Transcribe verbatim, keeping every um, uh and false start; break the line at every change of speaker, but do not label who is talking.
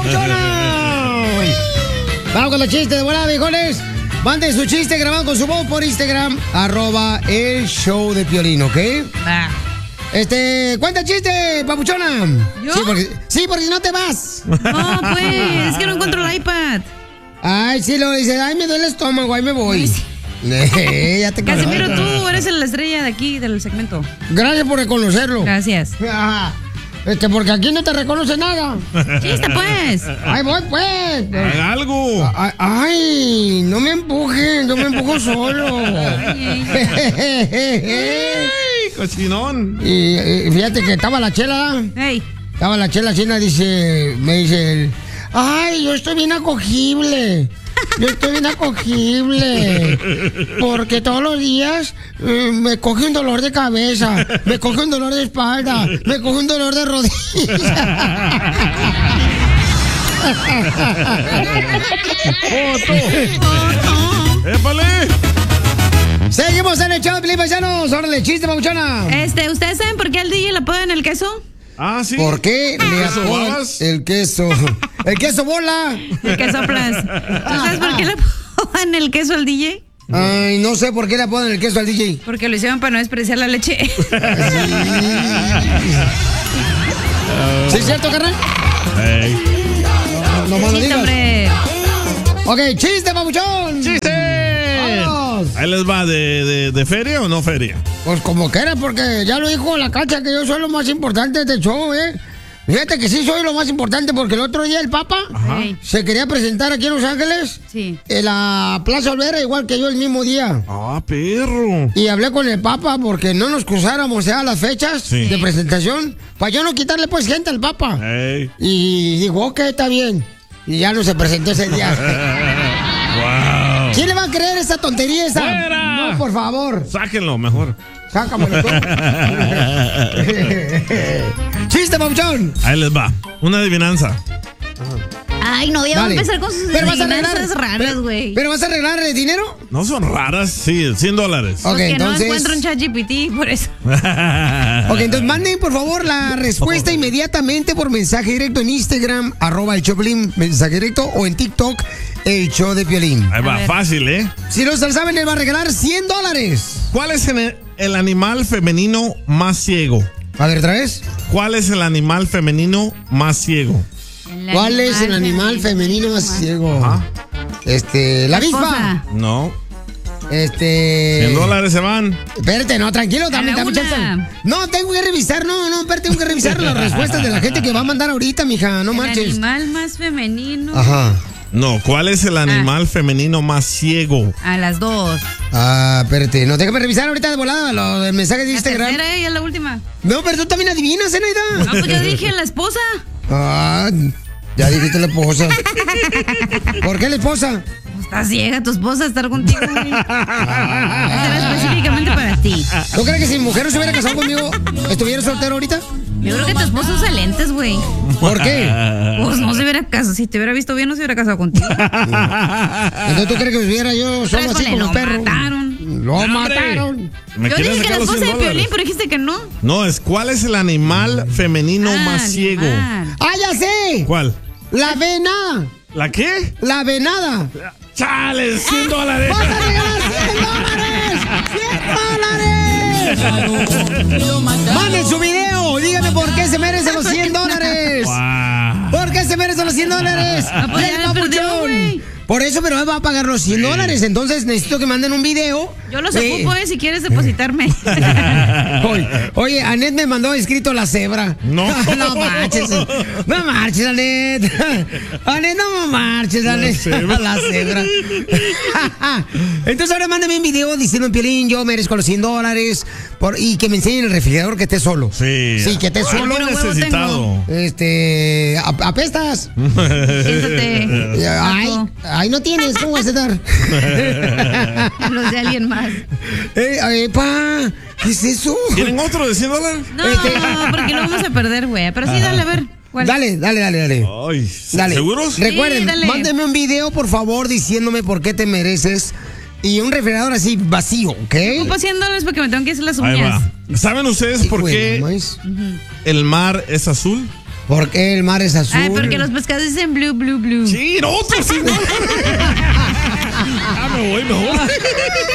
papuchona! Vamos con los chistes de volada, viejones. Manden su chiste grabado con su voz por Instagram, arroba el show de Piolín, ¿ok?
Va.
Este, cuenta chiste, papuchona.
¿Yo?
Sí, porque, sí, porque si no te vas.
No, pues, es que no encuentro el iPad.
Ay, sí, lo dice, ay, me duele el estómago, ahí me voy.
Sí.
Eh, ya te
Casimiro,
conozco.
tú eres la estrella de aquí, del segmento.
Gracias por reconocerlo.
Gracias.
Ajá. Este, porque aquí no te reconoce nada.
Chiste, pues.
Ay, voy, pues.
Haga algo.
Ay, ay, no me empujen, yo me empujo solo.
Ay, ay,
Ay, cochinón.
Y, y fíjate que estaba la chela,
Ey,
estaba la chela china, dice, me dice, él, ay, yo estoy bien acogible. Yo estoy bien acogible. Porque todos los días eh, me coge un dolor de cabeza, me coge un dolor de espalda, me coge un dolor de rodilla.
¡Épale!
Seguimos en el show de Piolín, paisanos. Órale, chiste, papuchona.
este, ¿ustedes saben por qué al D J le apodan el queso?
Ah, sí.
¿Por qué le
queso
apodan
babas?
el queso? El queso bola.
El que soplas. ¿Tú sabes por qué le apodan el queso al D J?
Ay, no sé por qué le apodan el queso al D J.
Porque lo hicieron para no despreciar la leche.
¿Sí es cierto, carnal?
Ey.
No, no más lo
Chiste,
digas.
hombre.
Ok, chiste, papuchón.
¡Chiste!
Vamos.
Ahí les va, ¿de, de, de feria o no feria?
Pues como quiera, porque ya lo dijo la Cacha que yo soy lo más importante de este show, ¿eh? Fíjate que sí soy lo más importante porque el otro día el Papa
Ey,
se quería presentar aquí en Los Ángeles,
sí.
en la Plaza Olvera, igual que yo el mismo día.
Ah, perro.
Y hablé con el Papa porque no nos cruzáramos ya las fechas
Sí.
de presentación, para yo no quitarle pues gente al Papa.
Ey.
Y dijo, ok, está bien. Y ya no se presentó ese día.
Wow.
¿Quién le va a creer esa tontería esa?
¡Fuera!
No, por favor.
Sáquenlo mejor.
Sácamelo tú. Chiste, papuchón.
Ahí les va. Una adivinanza.
Ay, no, ya va a
Dale.
empezar con sus
Pero vas a arreglar.
adivinanzas raras,
pero-
güey.
Pero vas a arreglar el dinero.
No son raras, sí, cien dólares.
Ok,
Porque
entonces.
no encuentro un chat G P T, por eso.
Ok, entonces manden por favor la respuesta inmediatamente por mensaje directo en Instagram, arroba el Choplin, mensaje directo, o en TikTok, el show de Piolín.
Ahí
A
va,
ver.
fácil, ¿eh?
Si no se lo saben, les va a regalar cien dólares.
¿Cuál es el, el animal femenino más ciego?
A ver, otra vez.
¿Cuál es el animal femenino más ciego?
¿Cuál es el animal femenino más ciego?
Ajá.
Este, la avispa.
esposa.
No.
Este.
cien dólares se van.
Espérate, no, tranquilo, dame,
la
dame
una.
chance. No, tengo que revisar, no, no, espérate, tengo que revisar las respuestas de la gente que va a mandar ahorita, mija, no
El
marches.
animal más femenino.
Ajá.
No, ¿cuál es el animal femenino más ciego?
A las dos.
Ah, espérate, no, déjame revisar ahorita de volada lo del mensaje de
La
Instagram.
tercera y es la última.
No, pero tú también adivinas, ¿eh,
No,
Naida?
pues yo dije la esposa.
Ah, ya dijiste la esposa. ¿Por qué la esposa?
Estás ciega, tu esposa estar contigo, güey. Será específicamente para ti.
¿Tú crees que si mi mujer no se hubiera casado conmigo, estuviera soltero ahorita?
Yo creo que tu esposo usa lentes, güey.
¿Por qué?
Pues no se hubiera casado. Si te hubiera visto bien, no se hubiera casado contigo.
Entonces tú crees que hubiera yo solo así
Híjole,
como
lo
perro.
mataron.
Lo
¡Hombre!
mataron.
¿Me
Yo
quieren
dije que
sacar
la
los
esposa
cien
de Piolín,
dólares?
pero dijiste que no.
No, es ¿cuál es el animal femenino
Ah,
más ciego?
animal.
¡Ah, ya sé!
¿Cuál?
La venada.
¿La qué?
La venada.
¡Chale! ¡cien dólares!
¡Vas a regalar cien dólares! ¡cien dólares! Manden su video. Díganme por qué se merecen los cien dólares.
Wow.
¿Por qué se merecen los cien dólares?
pues
El
ya me perdió,
papuchón.
güey.
Por eso, pero me va a pagar los cien dólares. Entonces necesito que manden un video.
Yo los
Eh,
ocupo, eh, si quieres depositarme.
Oye, oye, Anet me mandó escrito la cebra.
No.
No marches. No marches, Anet. Anet, no marches, Anet.
cebra.
La cebra. Entonces ahora mándame un video diciendo, Piolín, yo merezco los cien dólares. Por, y que me enseñen el refrigerador que esté solo.
Sí.
Sí, que esté solo.
Algo
Puro huevo
necesitado.
Este, ap- apestas.
Siéntate.
Ay, ay, no tienes, ¿cómo vas a dar?
Los de alguien más.
Eh, eh, pa, ¿qué es eso?
¿Quieren otro de cien dólares?
No,
Este-
porque lo vamos a perder, güey. Pero sí, dale, a ver. ¿cuál?
Dale, dale, dale, dale.
Ay,
Dale.
¿seguros?
Recuerden,
Sí, dale.
mándenme un video, por favor, diciéndome por qué te mereces. Y un refrigerador así vacío, ¿ok?
Ocupo cien dólares porque me tengo que hacer las
Ahí
uñas.
va. ¿Saben ustedes por
Hijo de
qué
maíz.
el mar es azul?
¿Por qué el mar es azul?
Ay, porque los pescados dicen blue, blue, blue.
Sí, nosotros sí. Ah, me voy, me voy.